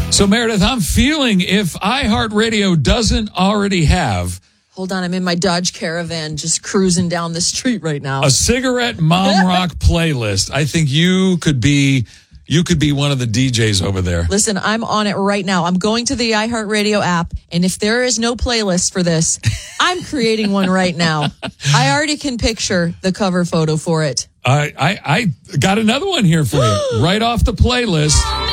So, Meredith, I'm feeling if iHeartRadio doesn't already have... Hold on, I'm in my Dodge Caravan just cruising down the street right now. A cigarette mom rock playlist. I think you could be one of the DJs over there. Listen, I'm on it right now. I'm going to the iHeartRadio app, and if there is no playlist for this, I'm creating one right now. I already can picture the cover photo for it. I got another one here for you. Right off the playlist.